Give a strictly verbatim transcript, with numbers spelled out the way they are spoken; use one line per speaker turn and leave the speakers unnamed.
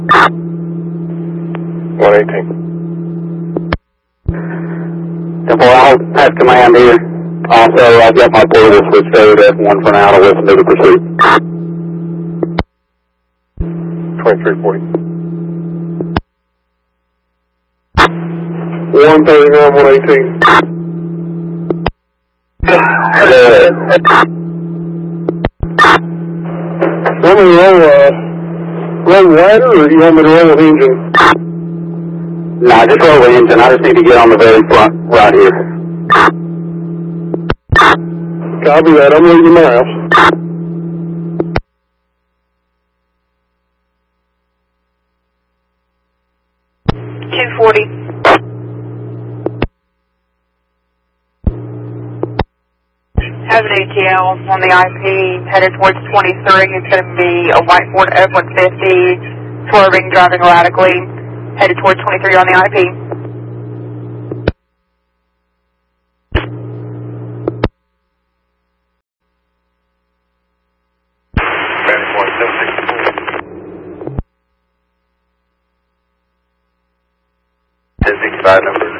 one eighteen.
Temple, I'll have command here. Also, I've got my portable switched over to F one for now to listen to the pursuit.
twenty-three forty.
one thirty-nine, one eighteen. Want me to roll, uh, roll ladder, or you want me to roll the engine?
Nah, just roll the engine. I just need to get on the very front right here.
Copy that. I'm leaving my house.
two forty. Have an A T L on the I P headed towards twenty-three. It's going to be a white Ford F one fifty, swerving, driving erratically, headed towards twenty-three on the I P.
ten sixty-five number.